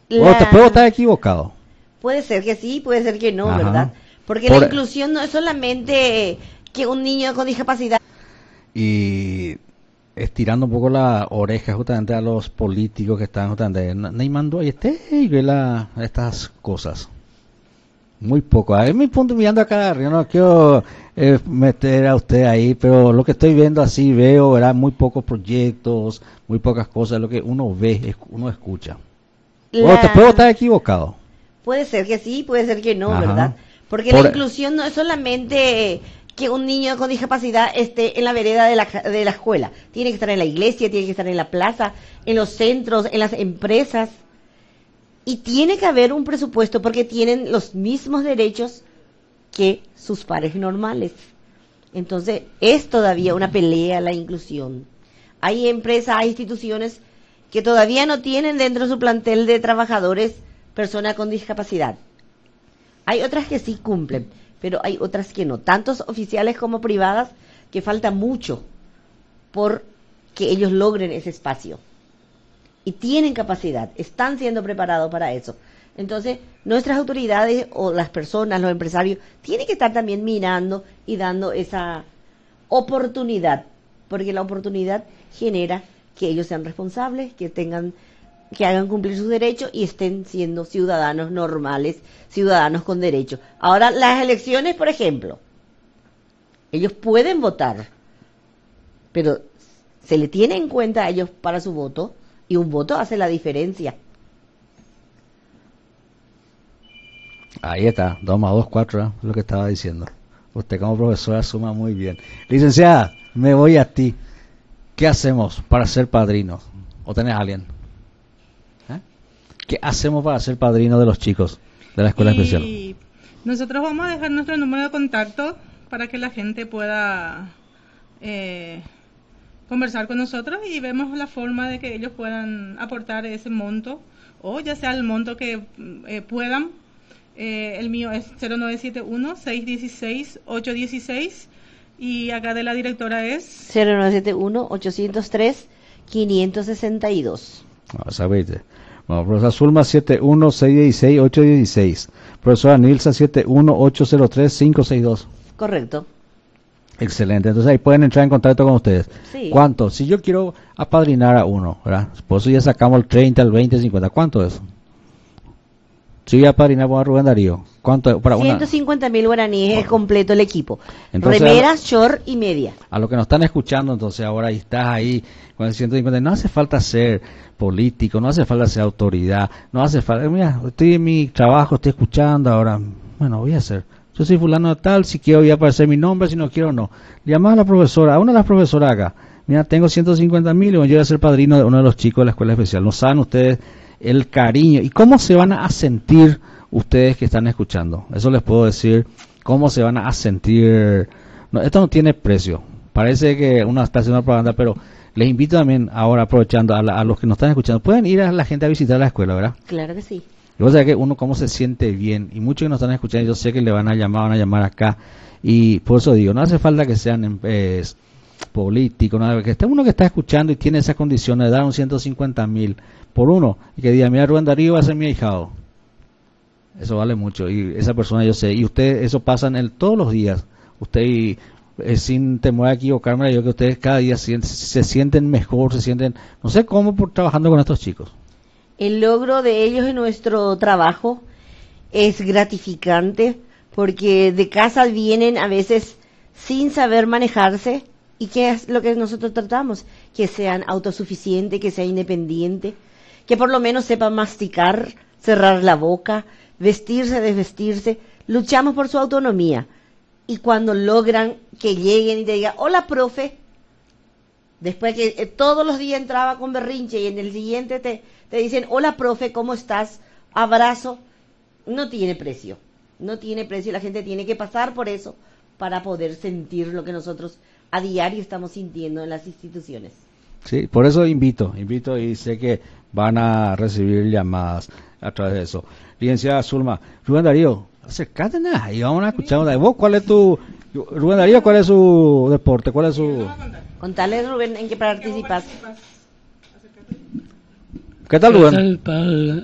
O te puedo estar equivocado. Puede ser que sí, puede ser que no, Ajá. ¿verdad? Porque la inclusión no es solamente que un niño con discapacidad. Y estirando un poco la oreja justamente a los políticos que están justamente Neymando y estas cosas. Muy poco. A mi punto mirando acá, yo no quiero meter a usted ahí, pero lo que estoy viendo así veo, ¿verdad? Muy pocos proyectos, muy pocas cosas, lo que uno ve, uno escucha. O te puedo estar equivocado. Puede ser que sí, puede ser que no, Ajá. ¿verdad? Porque la inclusión no es solamente que un niño con discapacidad esté en la vereda de la escuela. Tiene que estar en la iglesia, tiene que estar en la plaza, en los centros, en las empresas. Y tiene que haber un presupuesto porque tienen los mismos derechos que sus pares normales. Entonces, es todavía una pelea la inclusión. Hay empresas, hay instituciones que todavía no tienen dentro de su plantel de trabajadores personas con discapacidad. Hay otras que sí cumplen, pero hay otras que no, tantos oficiales como privadas, que falta mucho por que ellos logren ese espacio. Y tienen capacidad, están siendo preparados para eso. Entonces, nuestras autoridades o las personas, los empresarios, tienen que estar también mirando y dando esa oportunidad, porque la oportunidad genera que ellos sean responsables, que hagan cumplir sus derechos y estén siendo ciudadanos normales, ciudadanos con derechos. Ahora, las elecciones, por ejemplo, ellos pueden votar, pero se le tiene en cuenta a ellos para su voto, y un voto hace la diferencia. Ahí está, 2 más 2, 4, ¿eh? Es lo que estaba diciendo. Usted como profesora suma muy bien. Licenciada, me voy a ti. ¿Qué hacemos para ser padrinos? ¿O tenés a alguien? ¿Qué hacemos para ser padrino de los chicos de la escuela especial? Nosotros vamos a dejar nuestro número de contacto para que la gente pueda conversar con nosotros y vemos la forma de que ellos puedan aportar ese monto, o ya sea el monto que puedan. El mío es 0971-616-816 y acá de la directora es 0971-803-562. Sabete. Bueno, profesora Zulma 71-616-816. Profesora Nilsa 71-803-562. Correcto. Excelente. Entonces ahí pueden entrar en contacto con ustedes. Sí. ¿Cuánto? Si yo quiero apadrinar a uno, ¿verdad? Por eso ya sacamos el 30, el 20, el 50. ¿Cuánto es? Si voy a apadrinar a Rubén Darío, ¿cuánto para 150.000 guaraníes es completo el equipo. Entonces, remeras, short y media. A los que nos están escuchando, entonces ahora ahí estás ahí con el 150. No hace falta ser político, no hace falta ser autoridad, no hace falta. Mira, estoy en mi trabajo, estoy escuchando ahora. Bueno, voy a hacer. Yo soy fulano de tal, si quiero voy a aparecer mi nombre, si no quiero no. Llamar a la profesora, a una de las profesoras acá. Mira, tengo 150.000 y yo voy a ser padrino de uno de los chicos de la escuela especial. No saben ustedes el cariño y cómo se van a sentir ustedes que están escuchando. Eso les puedo decir, cómo se van a sentir. No, esto no tiene precio. Parece que una está haciendo propaganda, pero les invito también ahora, aprovechando a los que nos están escuchando, pueden ir a la gente a visitar la escuela, ¿verdad? Claro que sí. Y vos sabés que uno cómo se siente bien, y muchos que nos están escuchando, yo sé que le van a llamar acá, y por eso digo, no hace falta que sean políticos, nada, que esté uno que está escuchando y tiene esa condición de dar un 150.000 por uno, y que diga, mira, Rubén Darío va a ser mi ahijado. Eso vale mucho, y esa persona yo sé, y usted, eso pasa todos los días, usted sin temor a equivocarme, yo que ustedes cada día se sienten mejor, se sienten, no sé cómo, por trabajando con estos chicos. El logro de ellos en nuestro trabajo es gratificante porque de casa vienen a veces sin saber manejarse, y ¿qué es lo que nosotros tratamos? Que sean autosuficientes, que sean independientes, que por lo menos sepan masticar, cerrar la boca, vestirse, desvestirse. Luchamos por su autonomía, y cuando logran que lleguen y te digan, hola profe, después que todos los días entraba con berrinche y en el siguiente te dicen, hola profe, ¿cómo estás? Abrazo. No tiene precio. No tiene precio. La gente tiene que pasar por eso para poder sentir lo que nosotros a diario estamos sintiendo en las instituciones. Sí, por eso invito y sé que van a recibir llamadas a través de eso. Licenciada Zulma, Rubén Darío, acércate y vamos a escuchar. ¿Vos cuál es Rubén Darío, cuál es su deporte? ¿Cuál es su...? Contale, Rubén, en qué participas. ¿Qué tal, Rubén?